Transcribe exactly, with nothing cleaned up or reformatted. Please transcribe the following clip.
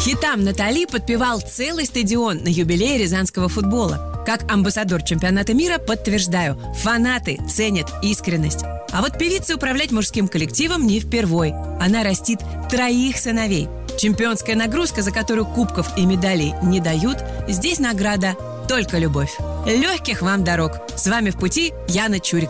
Хитам Натали подпевал целый стадион на юбилее рязанского футбола. Как амбассадор чемпионата мира подтверждаю, фанаты ценят искренность. А вот певице управлять мужским коллективом не впервой. Она растит троих сыновей. Чемпионская нагрузка, за которую кубков и медалей не дают, здесь награда только любовь. Легких вам дорог. С вами в пути Яна Чурик.